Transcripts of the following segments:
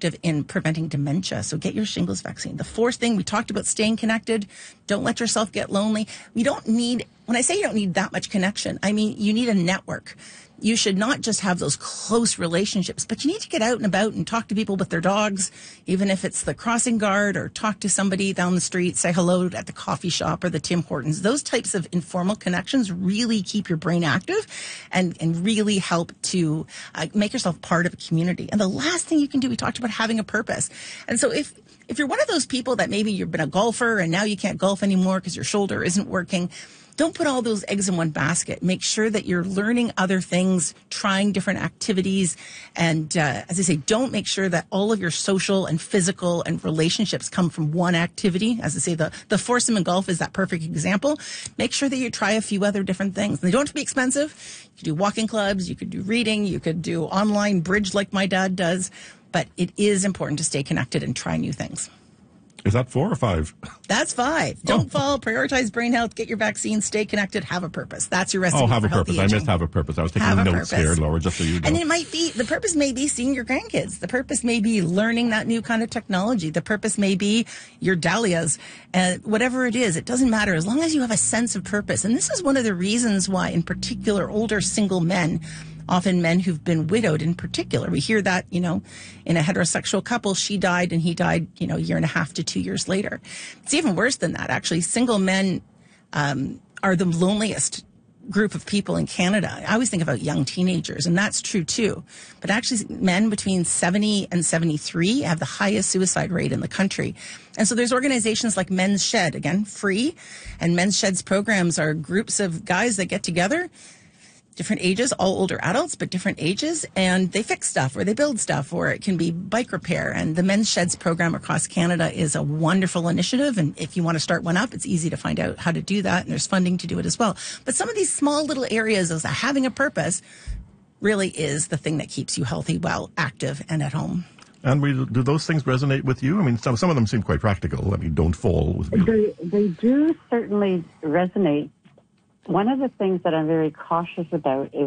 effective in preventing dementia. So get your shingles vaccine. The fourth thing, we talked about staying connected. Don't let yourself get lonely. You don't need, when I say you don't need that much connection, I mean, you need a network. You should not just have those close relationships, but you need to get out and about and talk to people with their dogs, even if it's the crossing guard, or talk to somebody down the street, say hello at the coffee shop or the Tim Hortons. Those types of informal connections really keep your brain active and really help to make yourself part of a community. And the last thing you can do, we talked about having a purpose. And so if you're one of those people that maybe you've been a golfer and now you can't golf anymore because your shoulder isn't working, don't put all those eggs in one basket. Make sure that you're learning other things, trying different activities. And as I say, don't make sure that all of your social and physical and relationships come from one activity. As I say, the foursome in golf is that perfect example. Make sure that you try a few other different things. And they don't have to be expensive. You could do walking clubs. You could do reading. You could do online bridge like my dad does. But it is important to stay connected and try new things. Is that 4 or 5? That's 5. Don't fall. Prioritize brain health. Get your vaccine. Stay connected. Have a purpose. That's your recipe. Oh, have for a purpose. I missed have a purpose. I was taking notes here, Laura, just so you know. And it might be, the purpose may be seeing your grandkids. The purpose may be learning that new kind of technology. The purpose may be your dahlias. Whatever it is, it doesn't matter as long as you have a sense of purpose. And this is one of the reasons why, in particular, older single men, often men who've been widowed in particular. We hear that, in a heterosexual couple, she died and he died, a year and a half to 2 years later. It's even worse than that, actually. Single men are the loneliest group of people in Canada. I always think about young teenagers, and that's true too. But actually, men between 70 and 73 have the highest suicide rate in the country. And so there's organizations like Men's Shed, again, free. And Men's Shed's programs are groups of guys that get together, different ages, all older adults, but different ages, and they fix stuff or they build stuff, or it can be bike repair. And the Men's Sheds program across Canada is a wonderful initiative. And if you want to start one up, it's easy to find out how to do that. And there's funding to do it as well. But some of these small little areas of having a purpose really is the thing that keeps you healthy, well, active, and at home. And do those things resonate with you? I mean, some of them seem quite practical. I mean, don't fall. They do certainly resonate. One of the things that I'm very cautious about is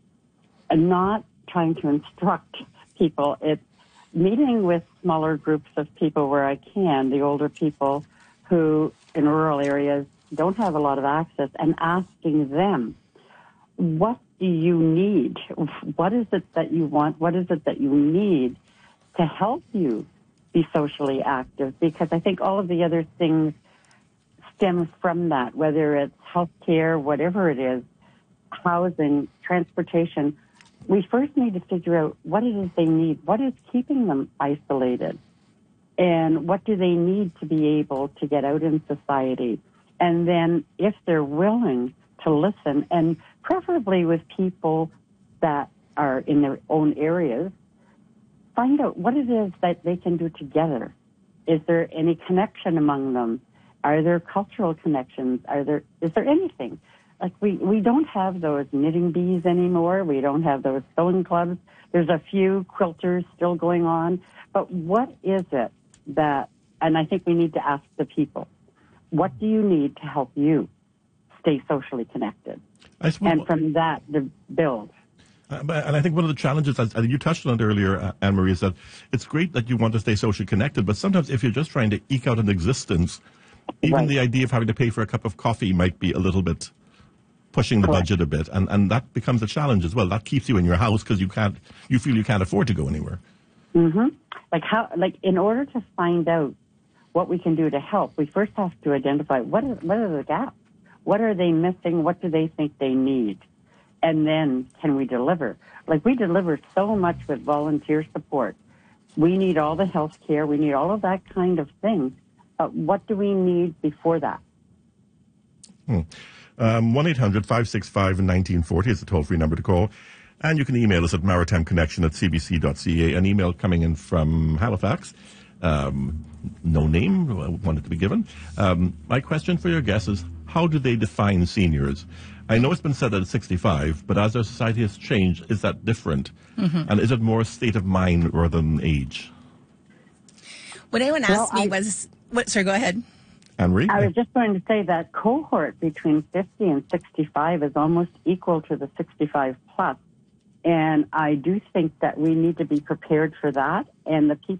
not trying to instruct people. It's meeting with smaller groups of people where I can, the older people who in rural areas don't have a lot of access, and asking them, what do you need? What is it that you want? What is it that you need to help you be socially active? Because I think all of the other things stems from that, whether it's healthcare, whatever it is, housing, transportation. We first need to figure out what it is they need, what is keeping them isolated, and what do they need to be able to get out in society. And then if they're willing to listen, and preferably with people that are in their own areas, find out what it is that they can do together. Is there any connection among them? Are there cultural connections? Is there anything? Like we don't have those knitting bees anymore. We don't have those sewing clubs. There's a few quilters still going on. But what is it that, and I think we need to ask the people, what do you need to help you stay socially connected? And from that, to build. And I think one of the challenges, as you touched on it earlier, Anne-Marie, is that it's great that you want to stay socially connected, but sometimes if you're just trying to eke out an existence, even the idea of having to pay for a cup of coffee might be a little bit pushing the budget a bit, and that becomes a challenge as well. That keeps you in your house because you feel you can't afford to go anywhere. Mm-hmm. Like in order to find out what we can do to help, we first have to identify what are the gaps, what are they missing, what do they think they need, and then can we deliver? Like we deliver so much with volunteer support. We need all the health care, we need all of that kind of thing. What do we need before that? 1-800-565-1940 is the toll-free number to call. And you can email us at maritimeconnection@cbc.ca. An email coming in from Halifax. No name wanted to be given. My question for your guest is, how do they define seniors? I know it's been said that it's 65, but as our society has changed, is that different? Mm-hmm. And is it more a state of mind rather than age? What anyone asked me was... Sorry, go ahead. Anne-Marie? I was just going to say that cohort between 50 and 65 is almost equal to the 65 plus. And I do think that we need to be prepared for that. And the people